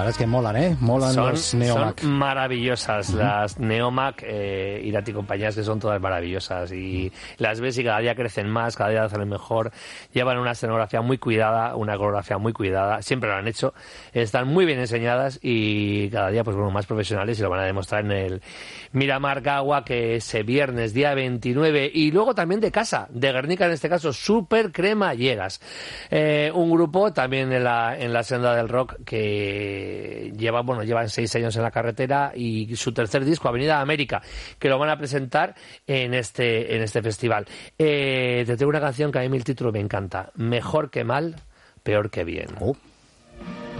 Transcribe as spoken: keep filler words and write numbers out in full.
verdad es que molan, ¿eh? Molan son, los Neomac. Son maravillosas Uh-huh. las Neomac, eh, Irati y compañías, que son todas maravillosas. Y las ves y cada día crecen más, cada día hacen mejor. Llevan una escenografía muy cuidada, una coreografía muy cuidada. Siempre lo han hecho. Están muy bien enseñadas y cada día pues bueno, más profesionales, y lo van a demostrar en el Miramar Gagua, que ese viernes, día veintinueve. Y luego también de casa, de Guernica en este caso, Super Cremalleras. Eh, un grupo también en la, en la senda del rock que lleva, bueno, llevan seis años en la carretera, y su tercer disco, Avenida América, que lo van a presentar en este, en este festival. Eh, te tengo una canción que a mí el título me encanta. Mejor que mal, peor que bien. Oh.